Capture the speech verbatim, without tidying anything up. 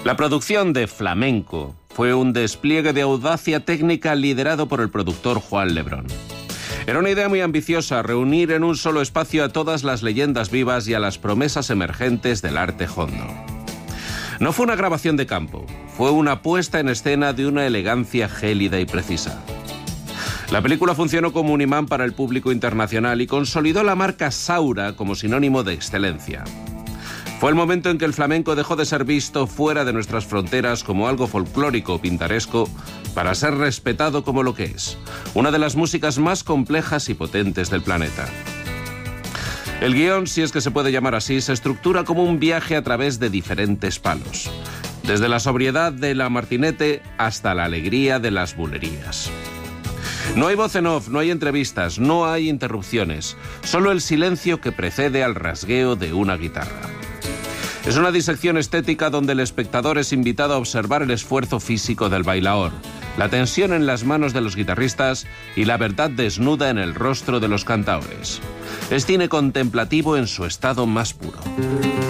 La producción de Flamenco fue un despliegue de audacia técnica liderado por el productor Juan Lebrón. Era una idea muy ambiciosa, reunir en un solo espacio a todas las leyendas vivas y a las promesas emergentes del arte hondo. No fue una grabación de campo, fue una puesta en escena de una elegancia gélida y precisa. La película funcionó como un imán para el público internacional y consolidó la marca Saura como sinónimo de excelencia. Fue el momento en que el flamenco dejó de ser visto fuera de nuestras fronteras como algo folclórico o pintoresco para ser respetado como lo que es, una de las músicas más complejas y potentes del planeta. El guión, si es que se puede llamar así, se estructura como un viaje a través de diferentes palos, desde la sobriedad de la martinete hasta la alegría de las bulerías. No hay voz en off, no hay entrevistas, no hay interrupciones, solo el silencio que precede al rasgueo de una guitarra. Es una disección estética donde el espectador es invitado a observar el esfuerzo físico del bailaor, la tensión en las manos de los guitarristas y la verdad desnuda en el rostro de los cantaores. Es cine contemplativo en su estado más puro.